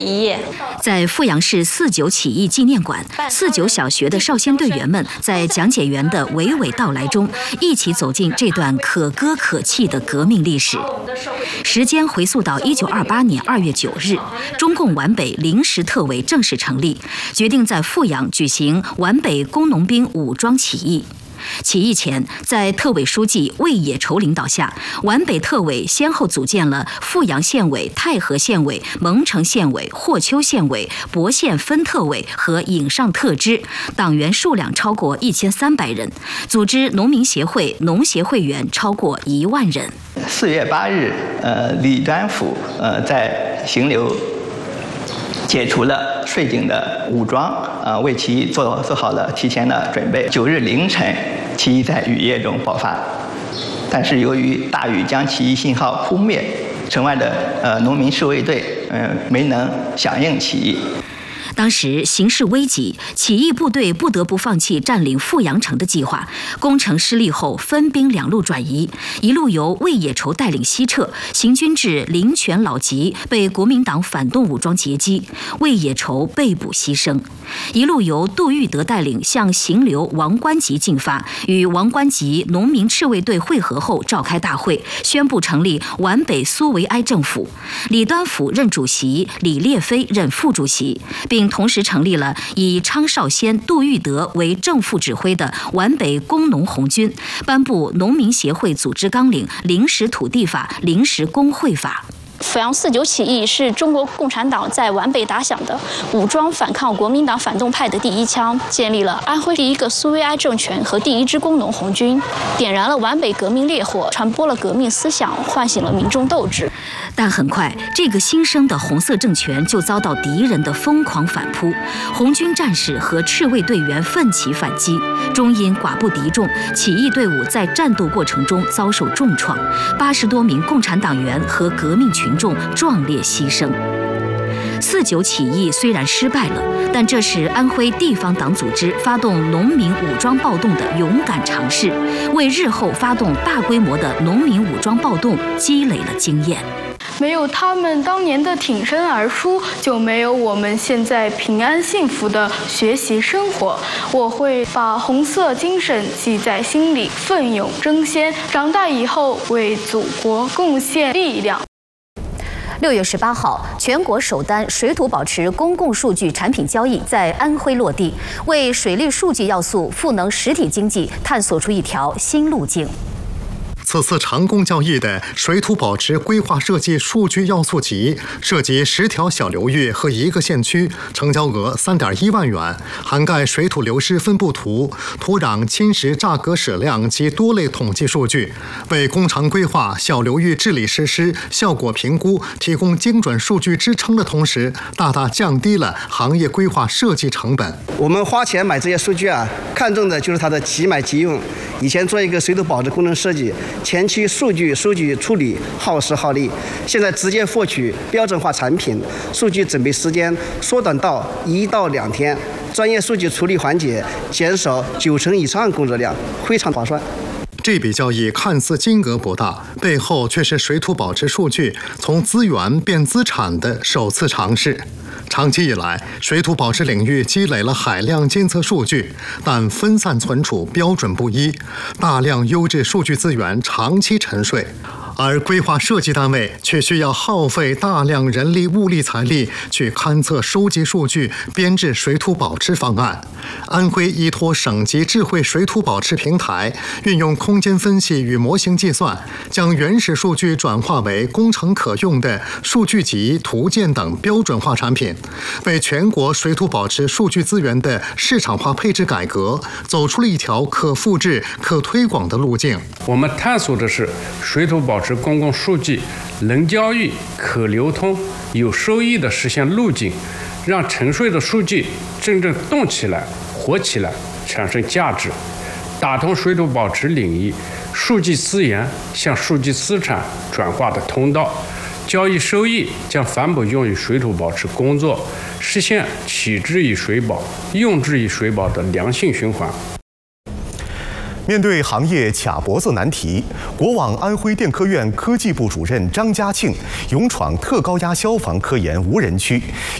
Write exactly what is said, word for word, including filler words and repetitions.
在阜阳市四九起义纪念馆，四九小学的少先队员们在讲解员的娓娓道来中，一起走进这段可歌可泣的革命历史。时间回溯到一九二八年二月九日，中共皖北临时特委正式成立，决定在阜阳举行皖北工农兵武装起义。起义前，在特委书记魏野筹领导下，皖北特委先后组建了阜阳县委、太和县委、蒙城县委、霍丘县委、博县分特委和颍上特支，党员数量超过一千三百人，组织农民协会、农协会员超过一万人。 四月八日，呃，李端甫呃在行留解除了税警的武装，呃，为起义做做好了提前的准备。九日凌晨，起义在雨夜中爆发，但是由于大雨将起义信号扑灭，城外的呃农民侍卫队呃没能响应起义。 当时形势危急，起义部队不得不放弃占领阜阳城的计划。攻城失利后，分兵两路转移，一路由魏野筹带领西撤，行军至灵泉老集，被国民党反动武装截击，魏野筹被捕牺牲；一路由杜玉德带领向行留王官集进发，与王官集农民赤卫队会合后召开大会，宣布成立皖北苏维埃政府，李端甫任主席，李烈飞任副主席，并同时成立了以昌绍先、杜玉德为正副指挥的皖北工农红军，颁布农民协会组织纲领、临时土地法、临时工会法。 阜阳四九起义是中国共产党在皖北打响的武装反抗国民党反动派的第一枪，建立了安徽第一个苏维埃政权和第一支工农红军，点燃了皖北革命烈火，传播了革命思想，唤醒了民众斗志。 但很快，这个新生的红色政权就遭到敌人的疯狂反扑，红军战士和赤卫队员奋起反击，终因寡不敌众，起义队伍在战斗过程中遭受重创，八十多名共产党员和革命群众壮烈牺牲。四九起义虽然失败了，但这是安徽地方党组织发动农民武装暴动的勇敢尝试，为日后发动大规模的农民武装暴动积累了经验。 没有他们当年的挺身而出，就没有我们现在平安幸福的学习生活。我会把红色精神记在心里，奋勇争先，长大以后为祖国贡献力量。 六月十八号，全国首单水土保持公共数据产品交易在安徽落地，为水利数据要素赋能实体经济探索出一条新路径。 此次成功交易的水土保持规划设计数据要素集涉及十条小流域和一个县区，成交额三点一万元，涵盖水土流失分布图、土壤侵蚀价格矢量及多类统计数据，为工程规划、小流域治理实施、效果评估提供精准数据支撑的同时，大大降低了行业规划设计成本。 我们花钱买这些数据啊，看重的就是它的即买即用。以前做一个水土保持工程设计，前期数据数据处理耗时耗力，现在直接获取标准化产品，数据准备时间缩短到一到两天，专业数据处理环节减少九成以上工作量，非常划算。 这笔交易看似金额不大，背后却是水土保持数据从资源变资产的首次尝试。长期以来，水土保持领域积累了海量监测数据，但分散存储标准不一，大量优质数据资源长期沉睡。而规划设计单位却需要耗费大量人力、物力、财力去勘测、收集数据、编制水土保持方案。安徽依托省级智慧水土保持平台，运用空间分析与模型计算，将原始数据转化为工程可用的数据集、图鉴等标准化产品，为全国水土保持数据资源的市场化配置改革走出了一条可复制、可推广的路径。 我们探索的是水土保持公共数据能交易、可流通、有收益的实现路径，让沉睡的数据真正动起来、活起来，产生价值，打通水土保持领域数据资源向数据资产转化的通道，交易收益将反哺用于水土保持工作，实现起之以水保、用之以水保的良性循环。 面对行业卡脖子难题，国网安徽电科院科技部主任张家庆勇闯特高压消防科研无人区。